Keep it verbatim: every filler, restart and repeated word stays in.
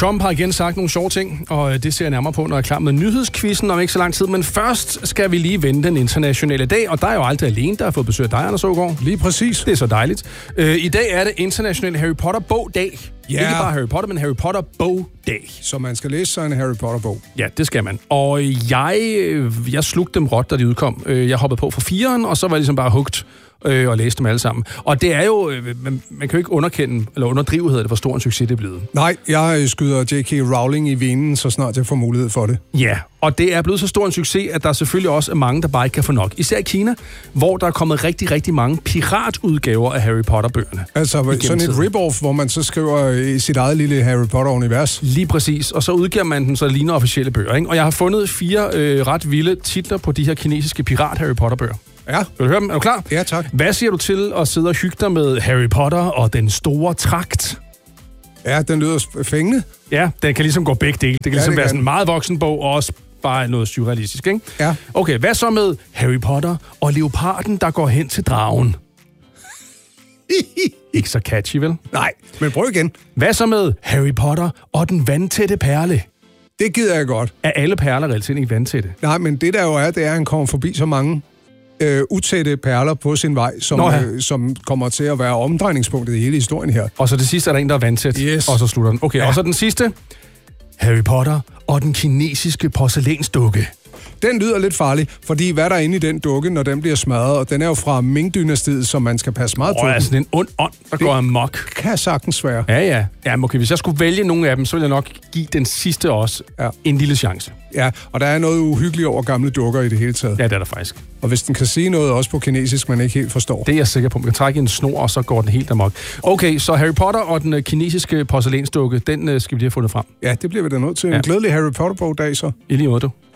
Trump har igen sagt nogle sjove ting, og det ser jeg nærmere på, når jeg er klar med nyhedsquizzen om ikke så lang tid. Men først skal vi lige vende den internationale dag, og der er jo aldrig alene, der har fået besøg af dig, Anders Aagaard. Lige præcis. Det er så dejligt. Øh, I dag er det international Harry Potter-bogdag. Ja. Ikke bare Harry Potter, men Harry Potter-bogdag. Så man skal læse sig en Harry Potter-bog. Ja, det skal man. Og jeg, jeg slugte dem råt, da de udkom. Jeg hoppede på for fireren, og så var jeg ligesom bare hugt øh, og læste dem alle sammen. Og det er jo, man, man kan jo ikke underkende, eller underdrive, hedder det, hvor stor en succes det er blevet. Nej, jeg skyder J K. Rowling i venen, så snart jeg får mulighed for det. Ja, og det er blevet så stor en succes, at der selvfølgelig også er mange, der bare ikke kan få nok. Især i Kina, hvor der er kommet rigtig, rigtig mange piratudgaver af Harry Potter-bøgerne. Altså sådan et rip-off, hvor man så skriver sit eget lille Harry Potter-univers. Lige præcis, og så udgiver man den, så det ligner officielle bøger, ikke? Og jeg har fundet fire øh, ret vilde titler på de her kinesiske pirat-Harry Potter-bøger. Ja. Vil du høre dem? Er du klar? Ja, tak. Hvad siger du til at sidde og hygge dig med Harry Potter og den store tragt? Ja, den lyder fængende. Ja, den kan ligesom gå begge dele. Det kan Ja, ligesom det være kan. sådan en meget voksen bog, og også bare noget surrealistisk, ikke? Ja. Okay, hvad så med Harry Potter og leoparden, der går hen til dragen? Ikke så catchy, vel? Nej, men prøv igen. Hvad så med Harry Potter og den vandtætte perle? Det gider jeg godt. Er alle perler reelt ikke vandtætte? Nej, men det der jo er, det er, at han kommer forbi så mange øh, utætte perler på sin vej, som, Nå, ja. øh, som kommer til at være omdrejningspunktet i hele historien her. Og så det sidste er der en, der er vandtæt, Yes. og så slutter den. Okay, ja. Og så den sidste. Harry Potter og den kinesiske porcelænsdukke. Den lyder lidt farlig, fordi hvad der er inde i den dukke, når den bliver smadret, og den er jo fra Ming-dynastiet, som man skal passe meget Åh, på. oh, er sådan en ond ånd, der Det- går amok. Kan sagtens være. Ja, ja. Ja, okay, hvis jeg skulle vælge nogle af dem, så ville jeg nok give den sidste også Ja. en lille chance. Ja, og der er noget uhyggeligt over gamle dukker i det hele taget. Ja, det er der faktisk. Og hvis den kan sige noget også på kinesisk, man ikke helt forstår. Det er jeg sikker på. Man kan trække en snor, og så går den helt amok. Okay, så Harry Potter og den øh, kinesiske porcelænsdukke, den øh, skal vi lige have fundet frem. Ja, det bliver vi da nødt til. En Ja. glædelig Harry Potter-bog-dag så. I lige måde, du.